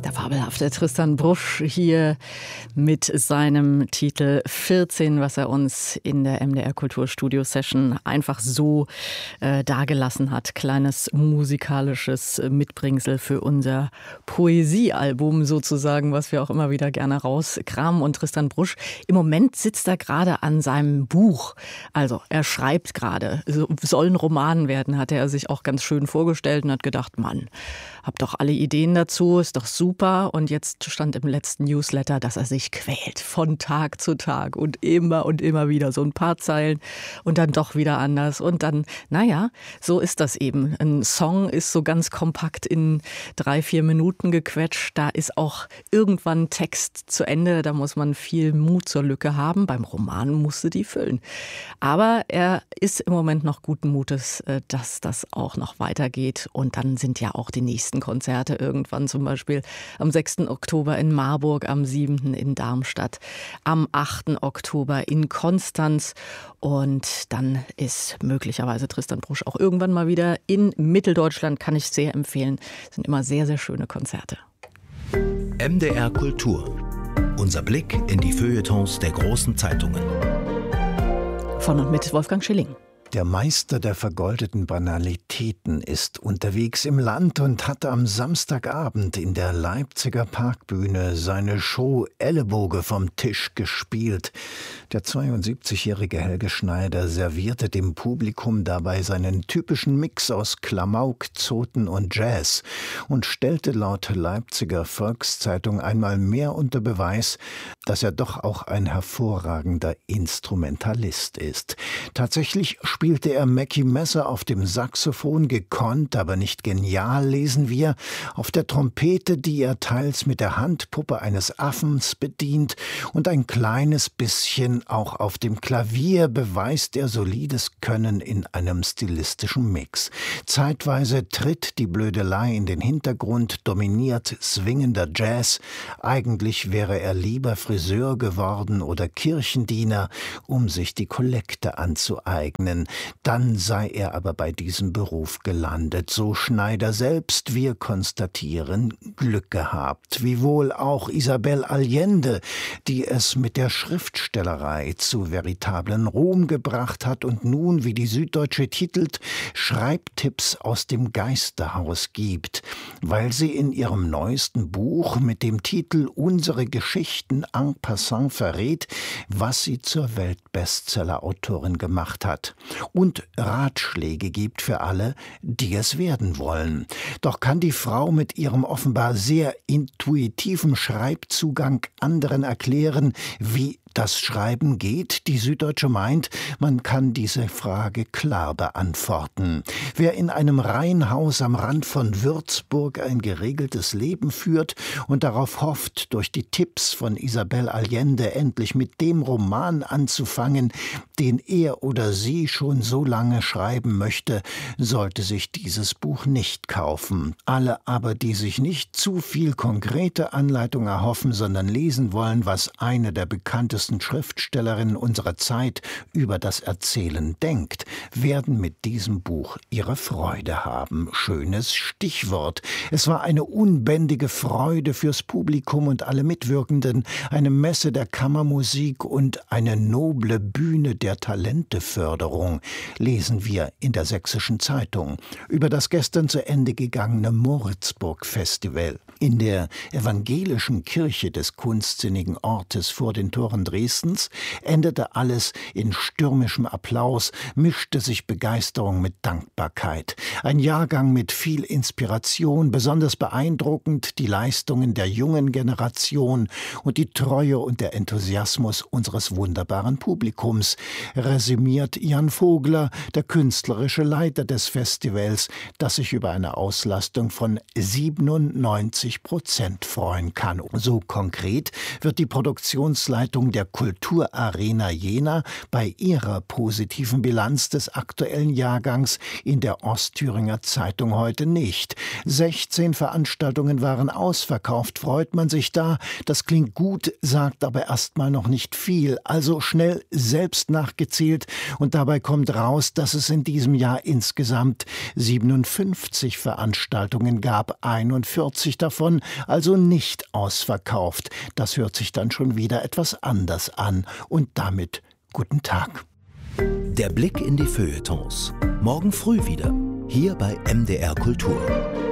Der fabelhafte Tristan Brusch hier mit seinem Titel 14, was er uns in der MDR Kulturstudio Session einfach so dargelassen hat. Kleines musikalisches Mitbringsel für unser Poesiealbum sozusagen, was wir auch immer wieder gerne rauskramen. Und Tristan Brusch, im Moment sitzt er gerade an seinem Buch. Also er schreibt gerade, soll ein Roman werden, hatte er sich auch ganz schön vorgestellt und hat gedacht, Mann, hab doch alle Ideen dazu, ist doch super. Und jetzt stand im letzten Newsletter, dass er sich quält von Tag zu Tag und immer wieder so ein paar Zeilen und dann doch wieder anders. Und dann, naja, so ist das eben. Ein Song ist so ganz kompakt in 3-4 Minuten gequetscht. Da ist auch irgendwann Text zu Ende. Da muss man viel Mut zur Lücke haben. Beim Roman musste die füllen. Aber er ist im Moment noch guten Mutes, dass das auch noch weitergeht. Und dann sind ja auch die nächsten Konzerte irgendwann, zum Beispiel am 6. Oktober in Marburg, am 7. in Darmstadt, am 8. Oktober in Konstanz und dann ist möglicherweise Tristan Brusch auch irgendwann mal wieder in Mitteldeutschland, kann ich sehr empfehlen. Das sind immer sehr, sehr schöne Konzerte. MDR Kultur. Unser Blick in die Feuilletons der großen Zeitungen. Von und mit Wolfgang Schilling. Der Meister der vergoldeten Banalitäten ist unterwegs im Land und hat am Samstagabend in der Leipziger Parkbühne seine Show Ellenbogen vom Tisch gespielt. Der 72-jährige Helge Schneider servierte dem Publikum dabei seinen typischen Mix aus Klamauk, Zoten und Jazz und stellte laut Leipziger Volkszeitung einmal mehr unter Beweis, dass er doch auch ein hervorragender Instrumentalist ist. Tatsächlich spielte er Mackie Messer auf dem Saxophon, gekonnt, aber nicht genial, lesen wir, auf der Trompete, die er teils mit der Handpuppe eines Affens bedient, und ein kleines bisschen auch auf dem Klavier beweist er solides Können in einem stilistischen Mix. Zeitweise tritt die Blödelei in den Hintergrund, dominiert swingender Jazz. Eigentlich wäre er lieber Friseur geworden oder Kirchendiener, um sich die Kollekte anzueignen. Dann sei er aber bei diesem Beruf gelandet. So Schneider selbst, wir konstatieren, Glück gehabt. Wiewohl auch Isabel Allende, die es mit der Schriftstellerei zu veritablen Ruhm gebracht hat und nun, wie die Süddeutsche titelt, Schreibtipps aus dem Geisterhaus gibt, weil sie in ihrem neuesten Buch mit dem Titel Unsere Geschichten en passant verrät, was sie zur Weltbestseller-Autorin gemacht hat und Ratschläge gibt für alle, die es werden wollen. Doch kann die Frau mit ihrem offenbar sehr intuitiven Schreibzugang anderen erklären, wie das Schreiben geht? Die Süddeutsche meint, man kann diese Frage klar beantworten. Wer in einem Reihenhaus am Rand von Würzburg ein geregeltes Leben führt und darauf hofft, durch die Tipps von Isabel Allende endlich mit dem Roman anzufangen, den er oder sie schon so lange schreiben möchte, sollte sich dieses Buch nicht kaufen. Alle aber, die sich nicht zu viel konkrete Anleitung erhoffen, sondern lesen wollen, was eine der bekanntesten Schriftstellerinnen unserer Zeit über das Erzählen denkt, werden mit diesem Buch ihre Freude haben. Schönes Stichwort. Es war eine unbändige Freude fürs Publikum und alle Mitwirkenden, eine Messe der Kammermusik und eine noble Bühne der Talenteförderung, lesen wir in der Sächsischen Zeitung über das gestern zu Ende gegangene Moritzburg-Festival. In der evangelischen Kirche des kunstsinnigen Ortes vor den Toren Dresdens endete alles in stürmischem Applaus, mischte sich Begeisterung mit Dankbarkeit. Ein Jahrgang mit viel Inspiration, besonders beeindruckend die Leistungen der jungen Generation und die Treue und der Enthusiasmus unseres wunderbaren Publikums, resümiert Jan Vogler, der künstlerische Leiter des Festivals, das sich über eine Auslastung von 97% freuen kann. So konkret wird die Produktionsleitung der Kulturarena Jena bei ihrer positiven Bilanz des aktuellen Jahrgangs in der Ostthüringer Zeitung heute nicht. 16 Veranstaltungen waren ausverkauft, freut man sich da. Das klingt gut, sagt aber erstmal noch nicht viel. Also schnell selbst nachgezählt und dabei kommt raus, dass es in diesem Jahr insgesamt 57 Veranstaltungen gab, 41 davon also nicht ausverkauft. Das hört sich dann schon wieder etwas anders an. Und damit guten Tag. Der Blick in die Feuilletons. Morgen früh wieder, hier bei MDR Kultur.